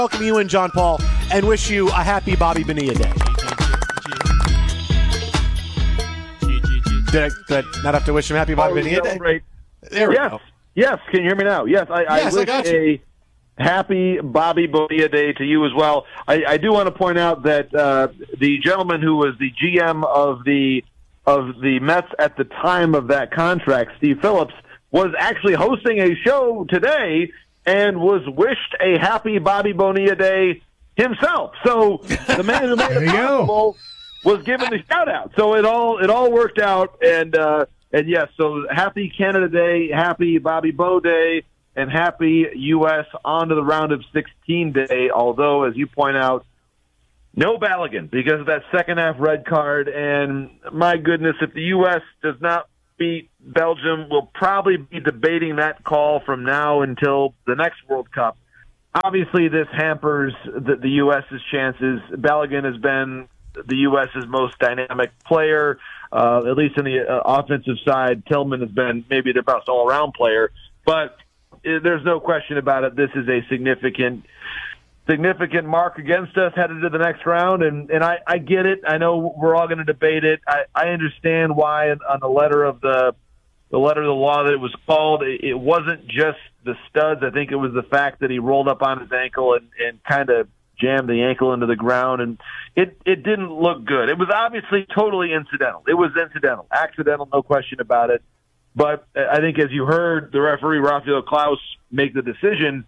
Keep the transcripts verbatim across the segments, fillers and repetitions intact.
Welcome you in, John Paul, and wish you a happy Bobby Bonilla Day. Did I, did I not have to wish him happy Bobby Bonilla Day? There we yes. go. Yes, can you hear me now? Yes, I, yes, I wish I got you. a happy Bobby Bonilla Day to you as well. I, I do want to point out that uh, the gentleman who was the G M of the of the Mets at the time of that contract, Steve Phillips, was actually hosting a show today and was wished a happy Bobby Bonilla Day himself. So the man who made it possible was given the shout out. So it all it all worked out, and uh, and yes, so happy Canada Day, happy Bobby Bo Day, and happy U S on to the round of sixteen day. Although, as you point out, no Balogun because of that second half red card. And my goodness, if the U S does not beat Belgium, we'll probably be debating that call from now until the next World Cup. Obviously, this hampers the, the US's chances. Balogun has been the US's most dynamic player, uh, at least in the uh, offensive side. Tillman has been maybe their best all-around player, but uh, there's no question about it. This is a significant significant mark against us headed to the next round, and, and I, I get it. I know we're all going to debate it. I, I understand why on the letter of the the letter of the law that it was called. It, it wasn't just the studs. I think it was the fact that he rolled up on his ankle and, and kind of jammed the ankle into the ground, and it, it didn't look good. It was obviously totally incidental. It was incidental, accidental, no question about it. But I think as you heard the referee, Rafael Klaus, make the decision,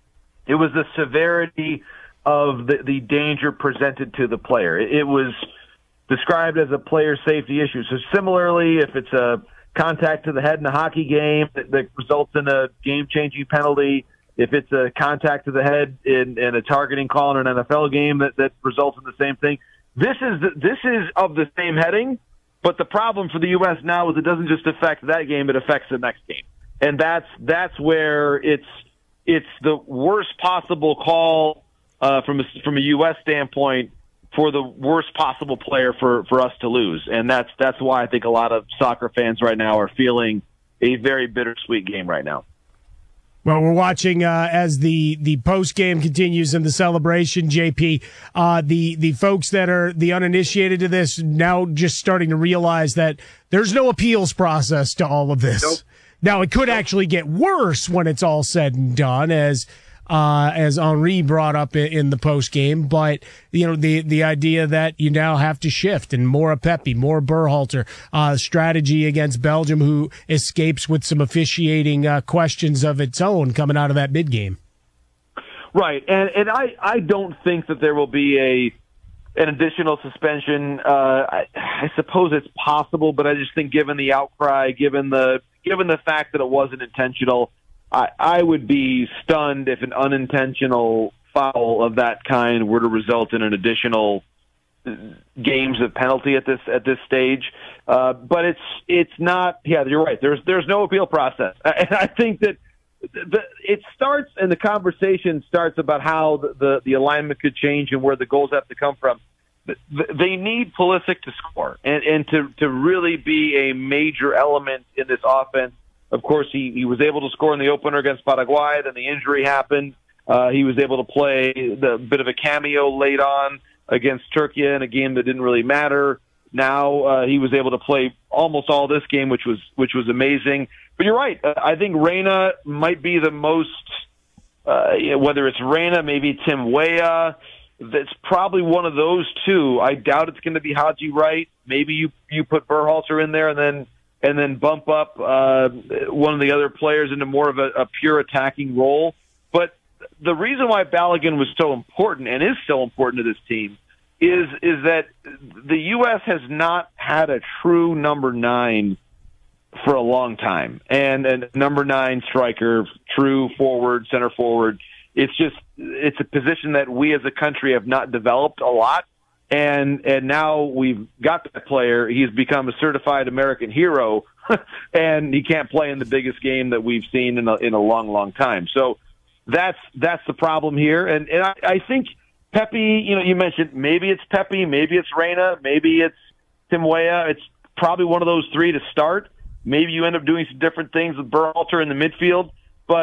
it was the severity of the, the danger presented to the player. It, it was described as a player safety issue. So similarly, if it's a contact to the head in a hockey game that, that results in a game-changing penalty, if it's a contact to the head in, in a targeting call in an N F L game that, that results in the same thing, this is this is of the same heading. But the problem for the U S now is it doesn't just affect that game; it affects the next game, and that's that's where it's. It's the worst possible call uh, from a, from a U S standpoint for the worst possible player for, for us to lose, and that's that's why I think a lot of soccer fans right now are feeling a very bittersweet game right now. Well, we're watching uh, as the, the post game continues in the celebration. J P, uh, the the folks that are the uninitiated to this now just starting to realize that there's no appeals process to all of this. Nope. Now, it could actually get worse when it's all said and done, as uh, as Henri brought up in the post game. But you know, the the idea that you now have to shift and more Pepi, more Berhalter, uh, strategy against Belgium, who escapes with some officiating uh, questions of its own coming out of that mid game. Right, and and I I don't think that there will be a an additional suspension. Uh, I, I suppose it's possible, but I just think given the outcry, given the given the fact that it wasn't intentional, I, I would be stunned if an unintentional foul of that kind were to result in an additional games of penalty at this at this stage. Uh, but it's it's not. Yeah, you're right. There's there's no appeal process, and I think that the, it starts and the conversation starts about how the, the the alignment could change and where the goals have to come from. They need Pulisic to score and, and to, to really be a major element in this offense. Of course, he, he was able to score in the opener against Paraguay. Then the injury happened. Uh, he was able to play the bit of a cameo late on against Turkey in a game that didn't really matter. Now uh, he was able to play almost all this game, which was which was amazing. But you're right. Uh, I think Reyna might be the most, uh, whether it's Reyna, maybe Tim Weah, that's probably one of those two. I doubt it's going to be Haji Wright. Maybe you you put Berhalter in there and then and then bump up uh, one of the other players into more of a, a pure attacking role. But the reason why Balogun was so important and is so important to this team is is that the U S has not had a true number nine for a long time, and a number nine striker, true forward, center forward. It's just, it's a position that we as a country have not developed a lot. And, and now we've got that player. He's become a certified American hero and he can't play in the biggest game that we've seen in a, in a long, long time. So that's, that's the problem here. And, and I, I think Pepi, you know, you mentioned maybe it's Pepi, maybe it's Reyna, maybe it's Tim Weah. It's probably one of those three to start. Maybe you end up doing some different things with Berhalter in the midfield, but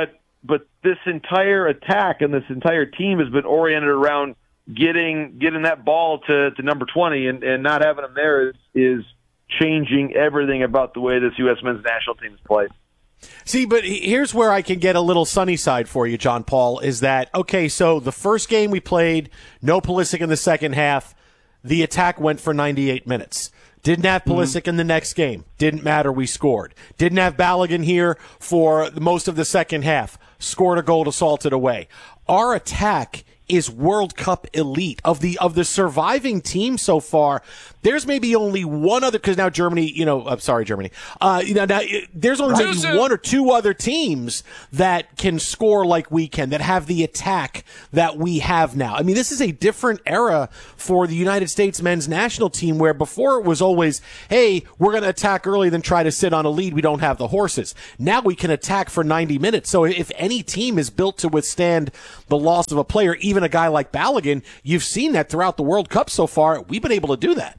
but this entire attack and this entire team has been oriented around getting getting that ball to, to number twenty, and, and not having him there is, is changing everything about the way this U S men's national team is played. See, but here's where I can get a little sunny side for you, John Paul, is that, okay, so the first game we played, no Pulisic in the second half, the attack went for ninety-eight minutes. Didn't have Pulisic mm-hmm. in the next game. Didn't matter, we scored. Didn't have Balogun here for most of the second half. Scored a goal to salt it away. Our attack is World Cup elite. Of the of the surviving team so far, there's maybe only one other, because now Germany, you know, I'm sorry, Germany. Uh, you know, now, there's only maybe one or two other teams that can score like we can, that have the attack that we have now. I mean, this is a different era for the United States men's national team, where before it was always, hey, we're going to attack early, then try to sit on a lead. We don't have the horses. Now we can attack for ninety minutes. So if any team is built to withstand the loss of a player, even a guy like Balogun, you've seen that throughout the World Cup so far. We've been able to do that.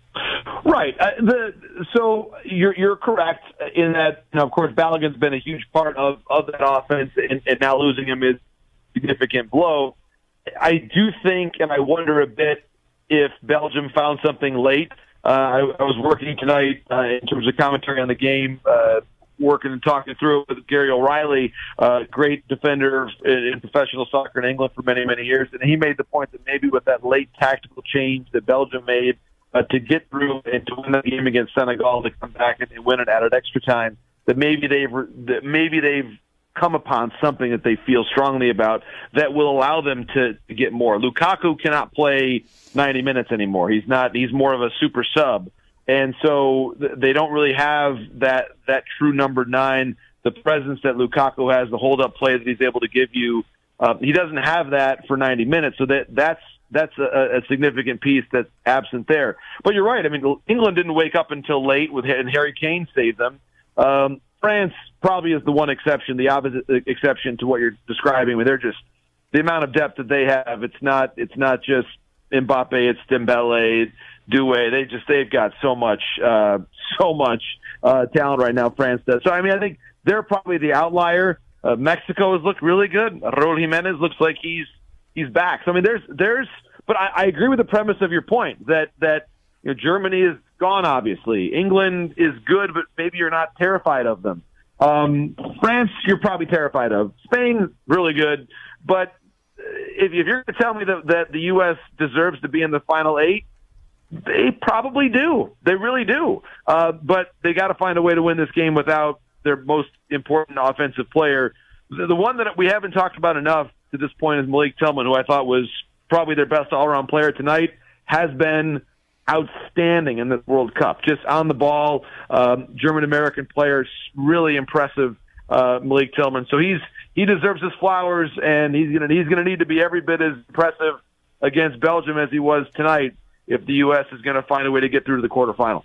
Right. Uh, the, so you're you're correct in that, you know, of course, Balogun's been a huge part of, of that offense, and, and now losing him is a significant blow. I do think, and I wonder a bit if Belgium found something late. Uh, I, I was working tonight uh, in terms of commentary on the game, uh, working and talking through it with Gary O'Reilly, uh, great defender in, in professional soccer in England for many, many years. And he made the point that maybe with that late tactical change that Belgium made uh, to get through and to win the game against Senegal, to come back and, and win it out at extra time, that maybe they've, that maybe they've come upon something that they feel strongly about that will allow them to, to get more. Lukaku cannot play ninety minutes anymore. He's not, he's more of a super sub. And so they don't really have that, that true number nine, the presence that Lukaku has, the hold-up play that he's able to give you. Uh, he doesn't have that for ninety minutes, so that that's that's a, a significant piece that's absent there. But you're right. I mean, England didn't wake up until late, with and Harry Kane saved them. Um, France probably is the one exception, the opposite exception to what you're describing. I mean, they're just the amount of depth that they have. It's not it's not just Mbappe, it's Dembele, Doué. They just they've got so much uh, so much uh, talent right now. France does. So I mean, I think they're probably the outlier. Uh, Mexico has looked really good. Raúl Jiménez looks like he's he's back. So I mean, there's there's. But I, I agree with the premise of your point that that you know, Germany is gone. Obviously, England is good, but maybe you're not terrified of them. Um, France, you're probably terrified of. Spain, really good, but if, if you're going to tell me that, that the U S deserves to be in the final eight, they probably do. They really do. Uh, but they got to find a way to win this game without their most important offensive player. The, the one that we haven't talked about enough to this point is Malik Tillman, who I thought was probably their best all-around player tonight, has been outstanding in this World Cup. Just on the ball, um, German-American players, really impressive, uh, Malik Tillman. So he's he deserves his flowers, and he's gonna he's gonna need to be every bit as impressive against Belgium as he was tonight if the U S is going to find a way to get through to the quarterfinal.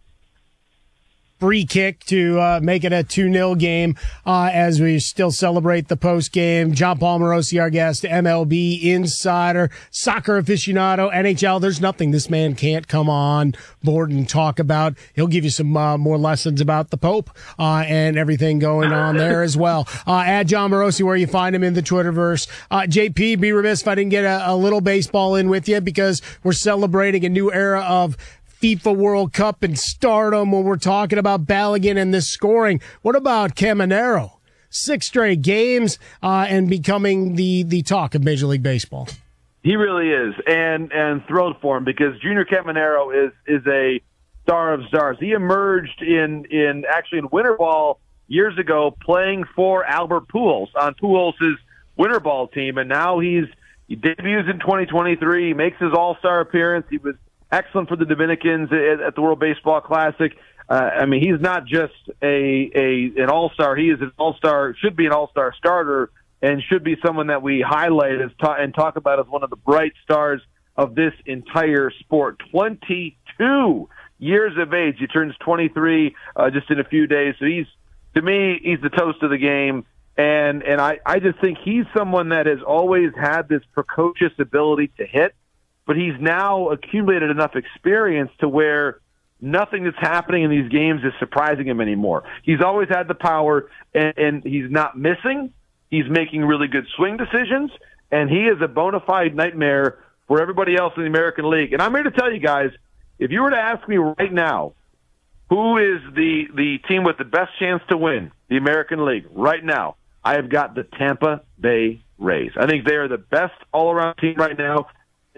Free kick to uh, make it a two nil game uh, as we still celebrate the post game. John Paul Morosi, our guest, M L B insider, soccer aficionado, N H L. There's nothing this man can't come on board and talk about. He'll give you some uh, more lessons about the Pope uh, and everything going on there as well. Uh, add John Morosi where you find him in the Twitterverse. Uh, J P, be remiss if I didn't get a, a little baseball in with you, because we're celebrating a new era of FIFA World Cup and stardom when we're talking about Balogun and this scoring. What about Caminero? Six straight games uh, and becoming the, the talk of Major League Baseball. He really is, and and thrilled for him, because Junior Caminero is is a star of stars. He emerged in, in actually in winter ball years ago, playing for Albert Pujols on Pujols' winter ball team, and now he's he debuts in twenty twenty-three, makes his All-Star appearance. He was excellent for the Dominicans at, at the World Baseball Classic. Uh, I mean, he's not just a, a an all-star. He is an all-star, should be an all-star starter, and should be someone that we highlight as ta- and talk about as one of the bright stars of this entire sport. twenty-two years of age. He turns twenty-three uh, just in a few days. So he's, to me, he's the toast of the game. And, and I, I just think he's someone that has always had this precocious ability to hit, but he's now accumulated enough experience to where nothing that's happening in these games is surprising him anymore. He's always had the power, and, and he's not missing, He's making really good swing decisions, and he is a bona fide nightmare for everybody else in the American League. And I'm here to tell you guys, if you were to ask me right now, who is the, the team with the best chance to win the American League right now, I have got the Tampa Bay Rays. I think they are the best all-around team right now.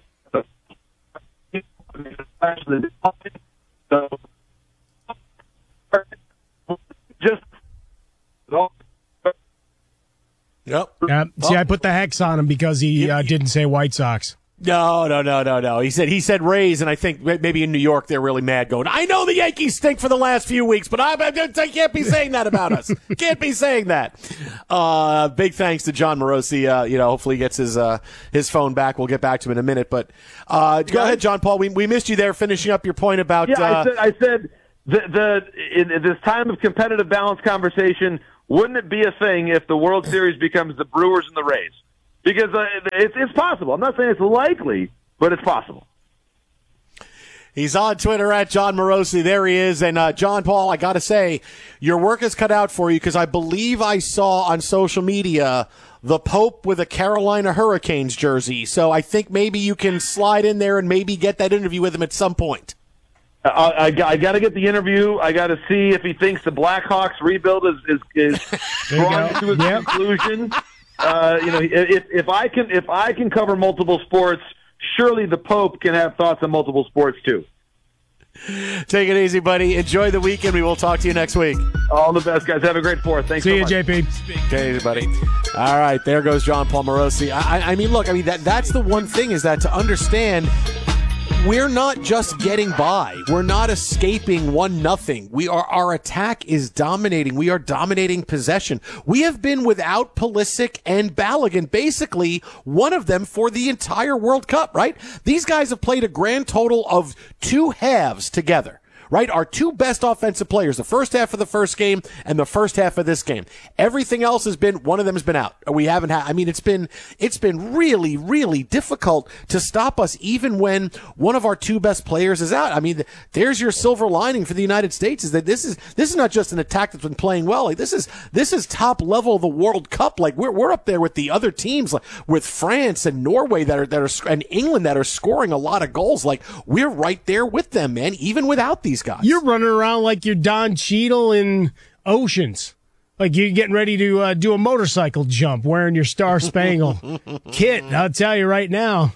So, just Yep. Uh, see, I put the hex on him because he uh, didn't say White Sox. No, no, no, no, no. He said he said Rays, and I think maybe in New York they're really mad going, I know the Yankees stink for the last few weeks, but I, I can't be saying that about us. Can't be saying that. Uh, big thanks to John Morosi. Uh, you know, hopefully he gets his uh, his phone back. We'll get back to him in a minute. But uh, go ahead, John Paul. We we missed you there finishing up your point about. Yeah, uh, I said, I said the, the in this time of competitive balance conversation, wouldn't it be a thing if the World Series becomes the Brewers and the Rays? Because uh, it's, it's possible. I'm not saying it's likely, but it's possible. He's on Twitter at John Morosi. There he is. And uh, John Paul, I got to say, your work is cut out for you because I believe I saw on social media the Pope with a Carolina Hurricanes jersey. So I think maybe you can slide in there and maybe get that interview with him at some point. I, I, I got to get the interview. I got to see if he thinks the Blackhawks rebuild is is, is drawing to his yep. conclusion. Uh, you know, if if I can if I can cover multiple sports, surely the Pope can have thoughts on multiple sports too. Take it easy, buddy. Enjoy the weekend. We will talk to you next week. All the best, guys. Have a great Fourth. Thanks. See so you, much. J P. Take it easy, buddy. All right, there goes John Paul Morosi. I, I mean, look, I mean that that's the one thing is that to understand. We're not just getting by. We're not escaping one nothing. We are, our attack is dominating. We are dominating possession. We have been without Pulisic and Balogun, basically one of them for the entire World Cup, right? These guys have played a grand total of two halves together. Right? Our two best offensive players, the first half of the first game and the first half of this game. Everything else has been, one of them has been out. We haven't had, I mean, it's been, it's been really, really difficult to stop us even when one of our two best players is out. I mean, there's your silver lining for the United States is that this is, this is not just an attack that's been playing well. Like this is, this is top level of the World Cup. Like we're, we're up there with the other teams, like with France and Norway that are, that are, and England that are scoring a lot of goals. Like we're right there with them, man, even without these guys. You're running around like you're Don Cheadle in Oceans. Like you're getting ready to uh, do a motorcycle jump wearing your Star Spangled kit. I'll tell you right now.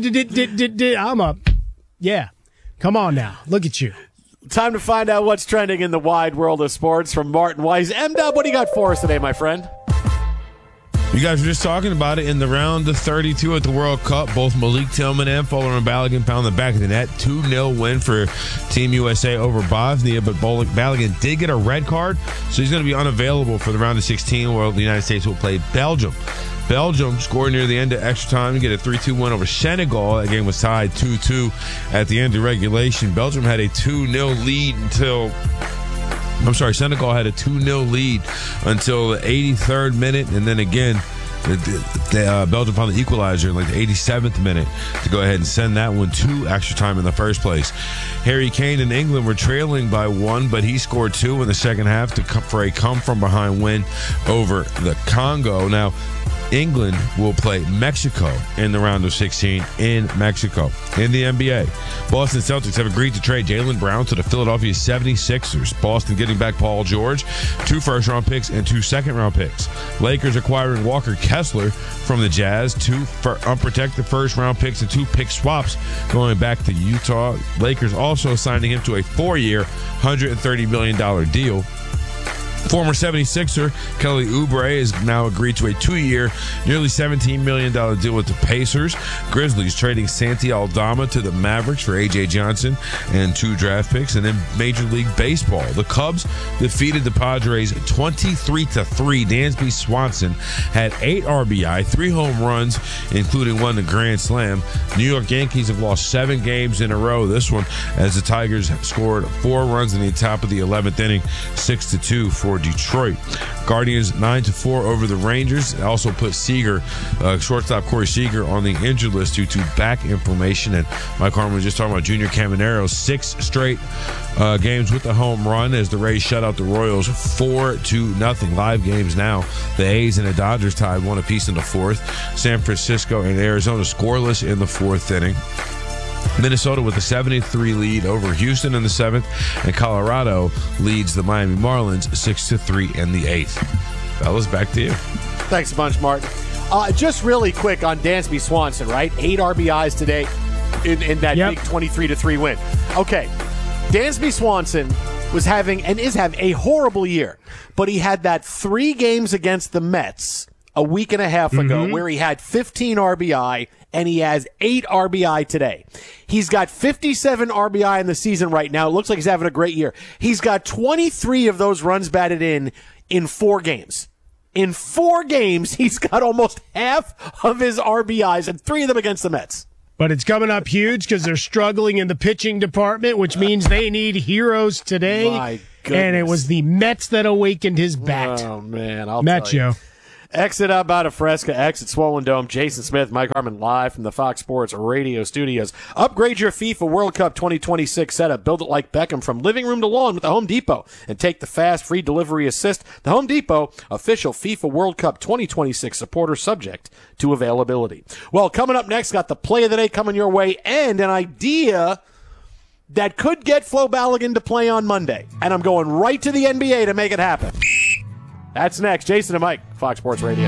I'm up. Yeah. Come on now. Look at you. Time to find out what's trending in the wide world of sports from Martin Weiss. M-Dub, what do you got for us today, my friend? You guys were just talking about it in the round of thirty-two at the World Cup. Both Malik Tillman and Fuller and Balogun found the back of the net. two nil win for Team U S A over Bosnia, but Balogun did get a red card, so he's going to be unavailable for the round of sixteen where the United States will play Belgium. Belgium scored near the end of extra time to get a three two win over Senegal. That game was tied two two at the end of regulation. Belgium had a two nil lead until... I'm sorry, Senegal had a two nil lead until the eighty-third minute, and then again, the, the, uh, Belgium found the equalizer in like the eighty-seventh minute to go ahead and send that one to extra time in the first place. Harry Kane and England were trailing by one, but he scored two in the second half to come for a come-from-behind win over the Congo. Now, England will play Mexico in the round of sixteen in Mexico. In the N B A, Boston Celtics have agreed to trade Jaylen Brown to the Philadelphia seventy-sixers. Boston getting back Paul George, two first-round picks and two second-round picks. Lakers acquiring Walker Kessler from the Jazz, two for unprotected first-round picks and two pick swaps going back to Utah. Lakers also signing him to a four-year, one hundred thirty million dollars deal. Former seventy-sixer Kelly Oubre has now agreed to a two-year, nearly seventeen million dollars deal with the Pacers. Grizzlies trading Santi Aldama to the Mavericks for A J Johnson and two draft picks. And then Major League Baseball, the Cubs defeated the Padres twenty-three to three. Dansby Swanson had eight R B I, three home runs, including one to grand slam. New York Yankees have lost seven games in a row. This one as the Tigers scored four runs in the top of the eleventh inning, six to two for Detroit. Guardians nine to four over the Rangers. It also put Seager, uh, shortstop Corey Seager, on the injured list due to back inflammation. And Mike Harmon was just talking about Junior Caminero. Six straight uh, games with the home run as the Rays shut out the Royals four to nothing. Live games now. The A's and the Dodgers tied one apiece in the fourth. San Francisco and Arizona scoreless in the fourth inning. Minnesota with a seven to three lead over Houston in the seventh, and Colorado leads the Miami Marlins six to three in the eighth. Fellas, back to you. Thanks a bunch, Martin. Uh, just really quick on Dansby Swanson, right? Eight R B Is today in, in that yep. big twenty-three to three win. Okay, Dansby Swanson was having and is having a horrible year, but he had that three games against the Mets a week and a half ago mm-hmm. where he had fifteen R B I, and he has eight R B I today. He's got fifty-seven R B I in the season right now. It looks like he's having a great year. He's got twenty-three of those runs batted in in four games. In four games, he's got almost half of his R B Is, and three of them against the Mets. But it's coming up huge because they're struggling in the pitching department, which means they need heroes today. My goodness. And it was the Mets that awakened his bat. Oh, man. I'll Met tell you. you. Exit up out of Fresca, exit Swollen Dome. Jason Smith, Mike Harmon live from the Fox Sports Radio studios. Upgrade your FIFA World Cup twenty twenty-six setup. Build it like Beckham from living room to lawn with the Home Depot. And take the fast, free delivery assist. The Home Depot, official FIFA World Cup twenty twenty-six supporter, subject to availability. Well, coming up next, got the play of the day coming your way and an idea that could get Flo Balogun to play on Monday. And I'm going right to the N B A to make it happen. That's next. Jason and Mike, Fox Sports Radio.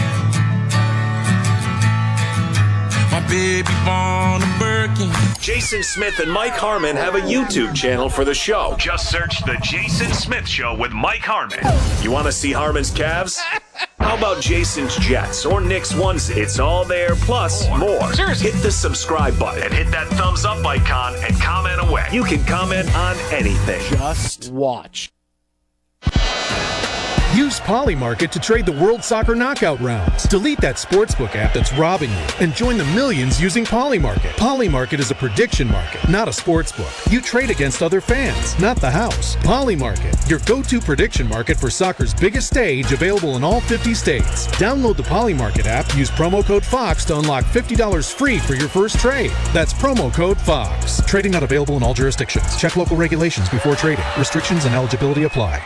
My baby born a Birkin. Jason Smith and Mike Harmon have a YouTube channel for the show. Just search The Jason Smith Show with Mike Harmon. You want to see Harmon's calves? How about Jason's Jets or Nick's onesie? It's all there, plus more. Seriously. Hit the subscribe button and hit that thumbs up icon and comment away. You can comment on anything. Just watch. Use Polymarket to trade the World Soccer Knockout rounds. Delete that sportsbook app that's robbing you and join the millions using Polymarket. Polymarket is a prediction market, not a sportsbook. You trade against other fans, not the house. Polymarket, your go-to prediction market for soccer's biggest stage, available in all fifty states. Download the Polymarket app, use promo code FOX to unlock fifty dollars free for your first trade. That's promo code FOX. Trading not available in all jurisdictions. Check local regulations before trading. Restrictions and eligibility apply.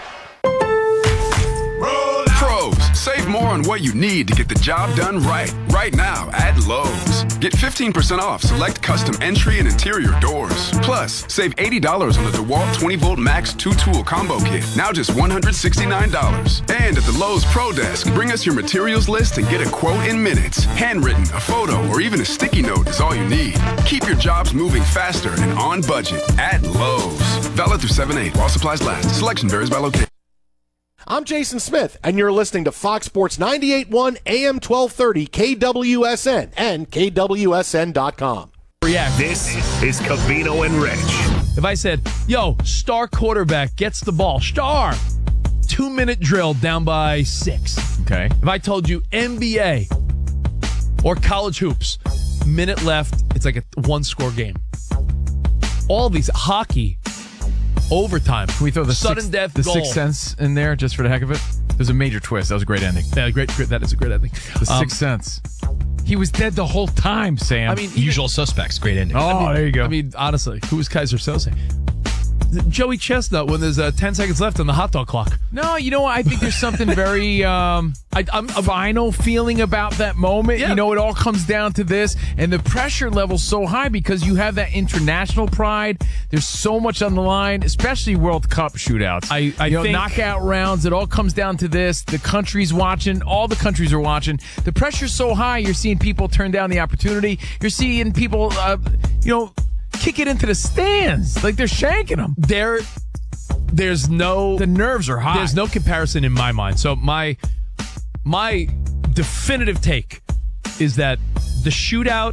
Save more on what you need to get the job done right, right now at Lowe's. Get fifteen percent off select custom entry and interior doors. Plus, save eighty dollars on the DeWalt twenty volt Max two tool combo kit, now just one hundred sixty-nine dollars. And at the Lowe's Pro Desk, bring us your materials list and get a quote in minutes. Handwritten, a photo, or even a sticky note is all you need. Keep your jobs moving faster and on budget at Lowe's. Valid through seven eight while supplies last. Selection varies by location. I'm Jason Smith, and you're listening to Fox Sports ninety-eight point one A M twelve thirty K W S N and K W S N dot com. React. This is Covino and Rich. If I said, yo, star quarterback gets the ball, star, two-minute drill down by six. Okay. If I told you N B A or college hoops, minute left, it's like a one-score game. All these, hockey, overtime. Can we throw the sudden sixth, death the goal. Sixth Sense in there just for the heck of it? There's a major twist. That was a great ending. Yeah, great. great that is a great ending. The Um, Sixth Sense. He was dead the whole time, Sam. I mean, Usual Suspects, great ending. oh, I mean, there you go. I mean, honestly, who was Kaiser Soze? Joey Chestnut when there's uh, ten seconds left on the hot dog clock. No, you know what? I think there's something very um, I, I'm, I'm final feeling about that moment. Yeah. You know, it all comes down to this, and the pressure level's so high because you have that international pride. There's so much on the line, especially World Cup shootouts. I, I you know, think knockout rounds. It all comes down to this. The country's watching. All the countries are watching. The pressure's so high. You're seeing people turn down the opportunity. You're seeing people, uh, you know, kick it into the stands like they're shanking them. there. There's no The nerves are high. There's no comparison in my mind. So my my definitive take is that the shootout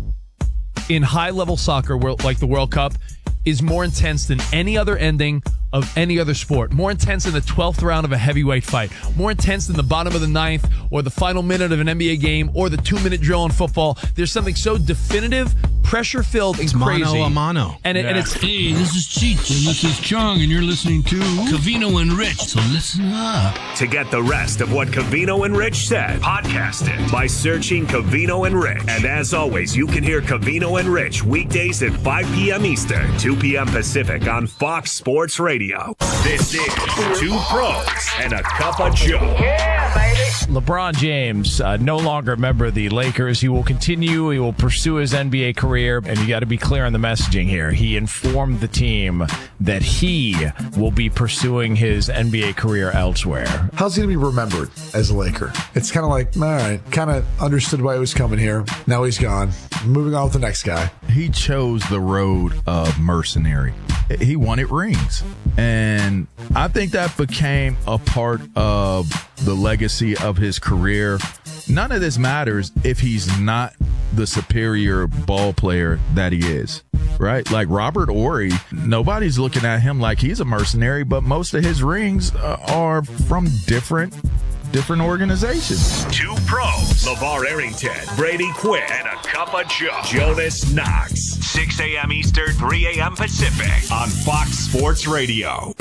in high-level soccer, like the World Cup, is more intense than any other ending of any other sport. More intense than the twelfth round of a heavyweight fight. More intense than the bottom of the ninth or the final minute of an N B A game or the two-minute drill in football. There's something so definitive pressure-filled and crazy. Mano a mano. And, it, yeah. and it's hey, this is Cheech, and this is Chong, and you're listening to Covino and Rich. So listen up. To get the rest of what Covino and Rich said, podcast it by searching Covino and Rich. And as always, you can hear Covino and Rich weekdays at five p.m. Eastern, two p.m. Pacific on Fox Sports Radio. This is Two Pros and a Cup of Joe. Yeah, baby. LeBron James, uh, no longer a member of the Lakers. He will continue. He will pursue his N B A career. And you got to be clear on the messaging here. He informed the team that he will be pursuing his N B A career elsewhere. How's he going to be remembered as a Laker? It's kind of like, all right, kind of understood why he was coming here. Now he's gone. Moving on with the next guy. He chose the road of mercenary. He wanted rings. And I think that became a part of the legacy of his career. None of this matters if he's not the superior ball player that he is, right? Like Robert Horry, nobody's looking at him like he's a mercenary, but most of his rings uh, are from different different organizations. Two pros, LeVar Arrington, Brady Quinn, and a cup of Joe, Jonas Knox. six a.m. Eastern, three a.m. Pacific on Fox Sports Radio.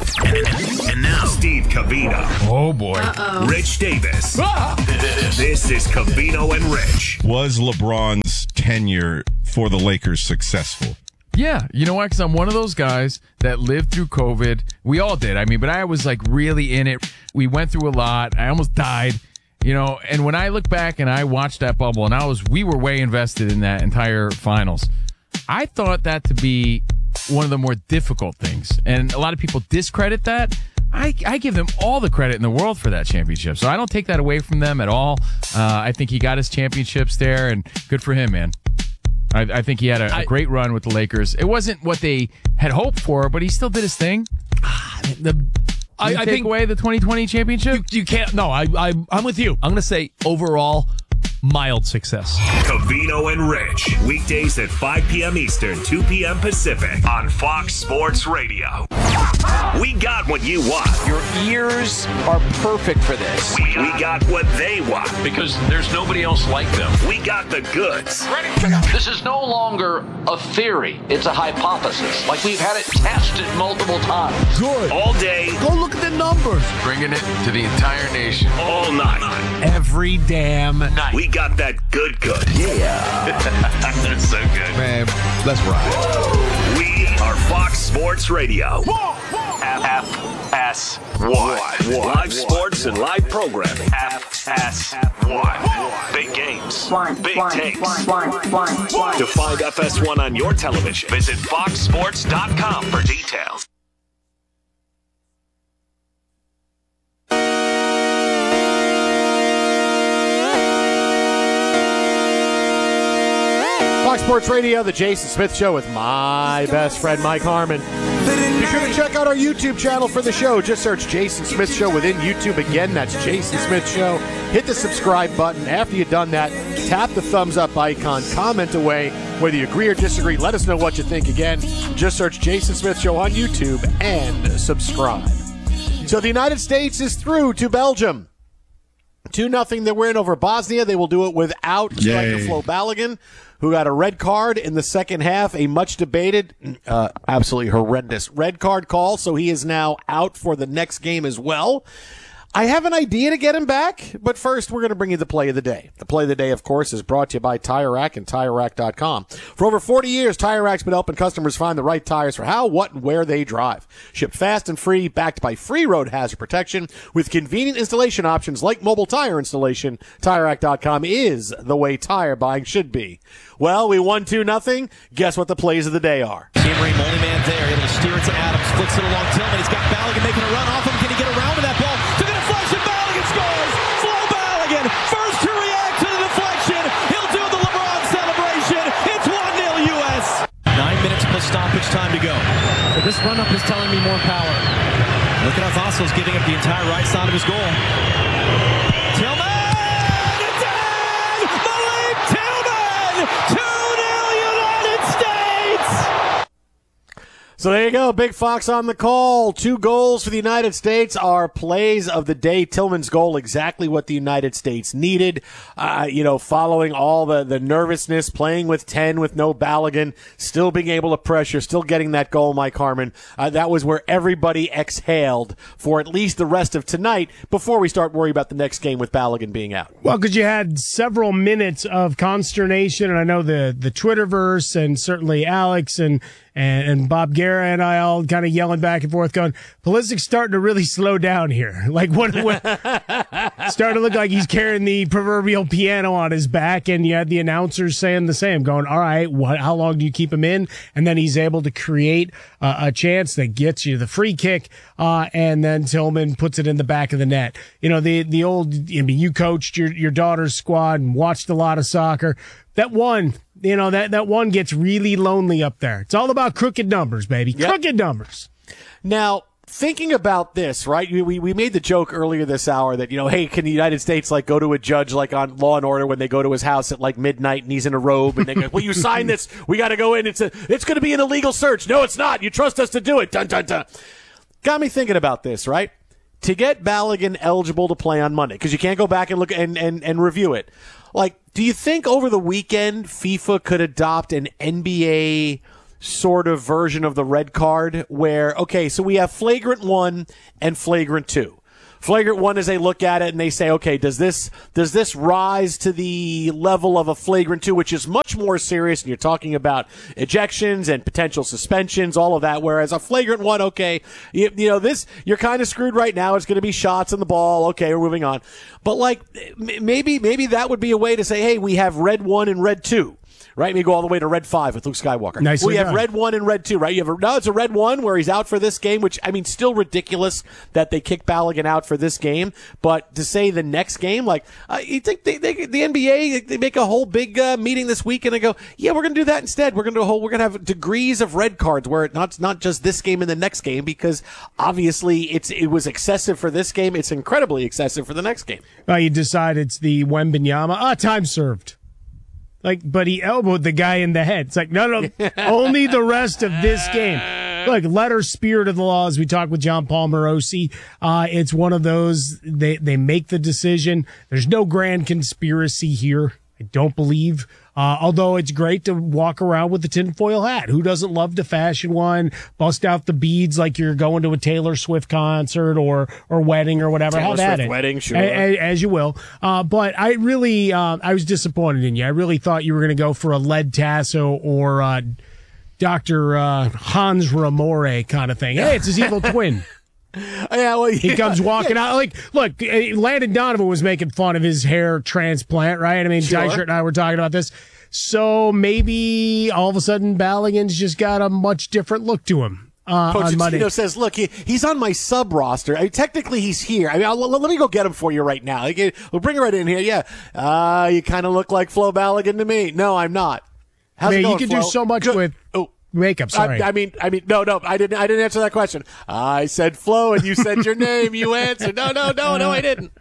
And now, Steve Covino. Oh, boy. Uh-oh. Rich Davis. Ah! This is Covino and Rich. Was LeBron's tenure for the Lakers successful? Yeah, you know why? Because I'm one of those guys that lived through COVID. We all did. I mean, but I was like really in it. We went through a lot. I almost died, you know. And when I look back and I watched that bubble, and I was, we were way invested in that entire finals. I thought that to be one of the more difficult things, and a lot of people discredit that. I, I give them all the credit in the world for that championship, so I don't take that away from them at all. Uh, I think he got his championships there, and good for him, man. I, I think he had a, a great run with the Lakers. It wasn't what they had hoped for, but he still did his thing. The, I, I take think away the twenty twenty championship. You, you can't. No, I, I, I'm with you. I'm going to say overall, mild success. Covino and Rich, weekdays at five p.m. Eastern, two p.m. Pacific on Fox Sports Radio. We got what you want. Your ears are perfect for this. We, we got what they want. Because there's nobody else like them. We got the goods. This is no longer a theory. It's a hypothesis. Like we've had it tested multiple times. Good. All day. Go look at the numbers. Bringing it to the entire nation. All night. Every damn night. We got that good good. Yeah. That's so good. Man, let's ride. We are Fox Sports Radio. F S one. Live sports and live programming. F S one. Big games. Big takes. To find F S one on your television, visit fox sports dot com for details. Fox Sports Radio, the Jason Smith Show with my best friend, Mike Harmon. Be sure to check out our YouTube channel for the show. Just search Jason Smith Show within YouTube. Again, that's Jason Smith Show. Hit the subscribe button. After you've done that, tap the thumbs up icon. Comment away whether you agree or disagree. Let us know what you think. Again, just search Jason Smith Show on YouTube and subscribe. So the United States is through to Belgium. two nothing the win over Bosnia. They will do it without striker Flo Balogun, who got a red card in the second half, a much debated, uh, absolutely horrendous red card call, so he is now out for the next game as well. I have an idea to get him back, but first we're going to bring you the play of the day. The play of the day, of course, is brought to you by Tire Rack and Tire Rack dot com. For over forty years, Tire Rack's been helping customers find the right tires for how, what, and where they drive. Shipped fast and free, backed by free road hazard protection, with convenient installation options like mobile tire installation. Tire Rack dot com is the way tire buying should be. Well, we won two nothing. Guess what the plays of the day are? Emery, only man there, able to steer it to Adams, flicks it along Tillman. He's got Balogun making a run off him. Can he get around with that ball? Took a deflection, Balogun scores! Flo Balogun, first to react to the deflection. He'll do the LeBron celebration. It's one nil U S. Nine minutes plus stoppage time to go. But this run-up is telling me more power. Look at how Vassal's giving up the entire right side of his goal. Tillman! It's in! Malik Tillman! two nil United States! So there you go, Big Fox on the call. Two goals for the United States are plays of the day. Tillman's goal, exactly what the United States needed. Uh, you know, following all the, the nervousness, playing with ten with no Balogun, still being able to pressure, still getting that goal, Mike Harmon. Uh, that was where everybody exhaled for at least the rest of tonight before we start worrying about the next game with Balogun being out. Well, because you had several minutes of consternation, and I know the, the Twitterverse and certainly Alex and And, and Bob Guerra and I all kind of yelling back and forth going, Pulisic's starting to really slow down here. Like, what, what starting to look like he's carrying the proverbial piano on his back, and you had the announcers saying the same, going, all right, what, how long do you keep him in? And then he's able to create uh, a chance that gets you the free kick, uh, and then Tillman puts it in the back of the net. You know, the, the old, I mean, you coached your, your daughter's squad and watched a lot of soccer. That one, you know, that, that one gets really lonely up there. It's all about crooked numbers, baby. Yep. Crooked numbers. Now, thinking about this, right? We, we made the joke earlier this hour that, you know, hey, can the United States, like, go to a judge, like, on Law and Order when they go to his house at, like, midnight and he's in a robe and they go, well, you sign this. We got to go in. It's a, it's going to be an illegal search. No, it's not. You trust us to do it. Dun, dun, dun. Got me thinking about this, right? To get Balogun eligible to play on Monday, because you can't go back and look and, and, and review it. Like, do you think over the weekend FIFA could adopt an N B A sort of version of the red card where, okay, so we have flagrant one and flagrant two. Flagrant one is they look at it and they say, okay, does this does this rise to the level of a flagrant two, which is much more serious, and you're talking about ejections and potential suspensions, all of that, whereas a flagrant one, okay, you, you know, this, you're kind of screwed right now. It's going to be shots on the ball. Okay, we're moving on. But, like, maybe maybe that would be a way to say, hey, we have red one and red two. Right? We go all the way to red five with Luke Skywalker. Nicely we have done. red one and red two, right? You have a, no, it's a red one where he's out for this game, which, I mean, still ridiculous that they kick Balogun out for this game. But to say the next game, like, uh, you think they, they, the N B A, they make a whole big uh, meeting this week and they go, yeah, we're going to do that instead. We're going to do a whole, we're going to have degrees of red cards where it's not, not just this game and the next game, because obviously it's, it was excessive for this game. It's incredibly excessive for the next game. Uh, you decide it's the Wembanyama. Ah, time served. Like, but he elbowed the guy in the head. It's like, no, no, only the rest of this game. Look, letter spirit of the law, as we talked with John Paul Morosi. Uh, it's one of those, they, they make the decision. There's no grand conspiracy here. I don't believe. Uh, although it's great to walk around with the tinfoil hat. Who doesn't love to fashion one? Bust out the beads like you're going to a Taylor Swift concert or or wedding or whatever. Taylor Have at Swift it. wedding, sure. A, a, as you will. Uh, but I really, uh, I was disappointed in you. I really thought you were going to go for a Led Tasso or uh, Doctor Uh, Hans Ramore kind of thing. Hey, it's his evil twin. Yeah, well, he yeah, comes walking yeah. out like, look, Landon Donovan was making fun of his hair transplant, right? I mean, Sure. Tyshirt and I were talking about this. So maybe all of a sudden Balogun's just got a much different look to him. Uh, on Monday. Pochettino says, look, he, he's on my sub roster. I mean, technically, he's here. I mean, I'll, let me go get him for you right now. Like, we'll bring him right in here. Yeah. Uh, you kind of look like Flo Balogun to me. No, I'm not. How's Man, it going, you can Flo? do so much Good. with oh. makeup. Sorry. I, I mean, I mean, no, no, I didn't, I didn't answer that question. I said Flo and you said your name. You answered. No, no, no, no, I didn't.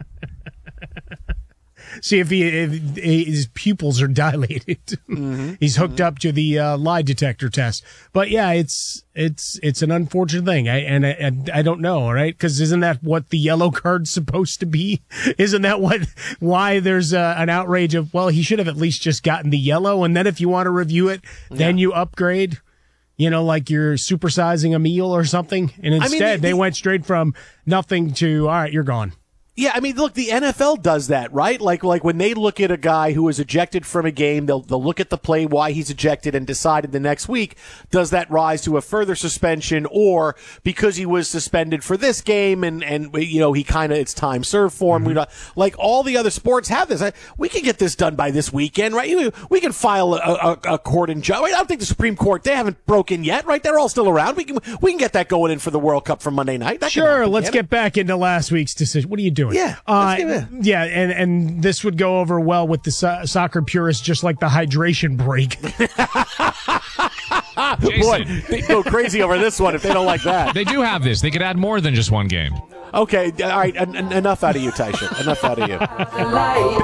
See if he if his pupils are dilated. Mm-hmm. He's hooked mm-hmm. up to the uh, lie detector test. But yeah, it's it's it's an unfortunate thing. I and I, I don't know, all right? Because isn't that what the yellow card's supposed to be? Isn't that what why there's uh, an outrage of, well, he should have at least just gotten the yellow, and then if you want to review it, then yeah. you upgrade. You know, like you're supersizing a meal or something. And instead, I mean, the, they went straight from nothing to, all right, you're gone. Yeah, I mean, look, the N F L does that, right? Like, like when they look at a guy who is ejected from a game, they'll they'll look at the play, why he's ejected, and decide the next week, does that rise to a further suspension, or because he was suspended for this game and and you know he kind of it's time served for him. Mm-hmm. We not, like all the other sports have this. I, we can get this done by this weekend, right? We, we can file a, a, a court in judge. I don't think the Supreme Court, they haven't broken yet, right? They're all still around. We can we can get that going in for the World Cup for Monday night. That sure, let's get back into last week's decision. What are you doing? Yeah. Uh, yeah, and, and this would go over well with the so- soccer purists, just like the hydration break. Boy, they go crazy over this one if they don't like that. They do have this. They could add more than just one game. Okay, all right, en- en- enough out of you, Tyshirt. Enough out of you.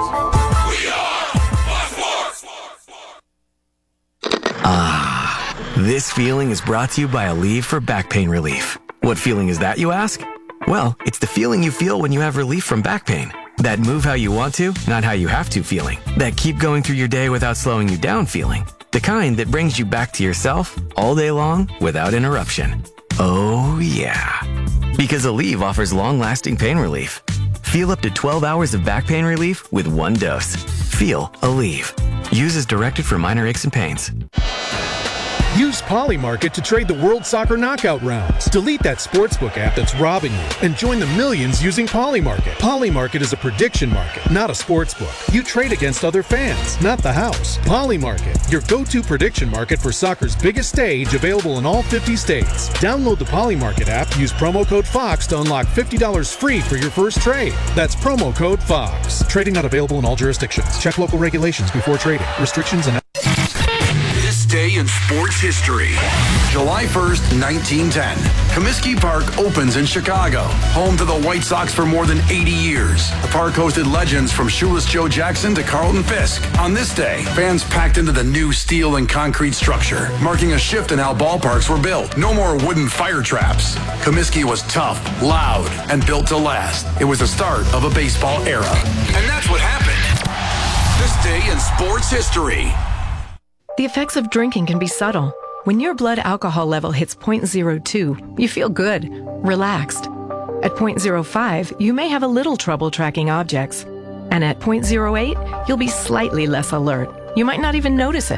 Ah, This feeling is brought to you by Aleve for back pain relief. What feeling is that, you ask? Well, it's the feeling you feel when you have relief from back pain. That move how you want to, not how you have to feeling. That keep going through your day without slowing you down feeling. The kind that brings you back to yourself all day long without interruption. Oh, yeah. Because Aleve offers long-lasting pain relief. Feel up to twelve hours of back pain relief with one dose. Feel Aleve. Use as directed for minor aches and pains. Use Polymarket to trade the World Soccer Knockout rounds. Delete that sportsbook app that's robbing you and join the millions using Polymarket. Polymarket is a prediction market, not a sportsbook. You trade against other fans, not the house. Polymarket, your go-to prediction market for soccer's biggest stage, available in all fifty states. Download the Polymarket app, use promo code FOX to unlock fifty dollars free for your first trade. That's promo code FOX. Trading not available in all jurisdictions. Check local regulations before trading. Restrictions and This day in sports history. July first, nineteen ten. Comiskey Park opens in Chicago, home to the White Sox for more than eighty years. The park hosted legends from Shoeless Joe Jackson to Carlton Fisk. On this day, fans packed into the new steel and concrete structure, marking a shift in how ballparks were built. No more wooden fire traps. Comiskey was tough, loud, and built to last. It was the start of a baseball era. And that's what happened. This day in sports history. The effects of drinking can be subtle. When your blood alcohol level hits zero point zero two, you feel good, relaxed. At zero point zero five, you may have a little trouble tracking objects. And at zero point zero eight, you'll be slightly less alert. You might not even notice it.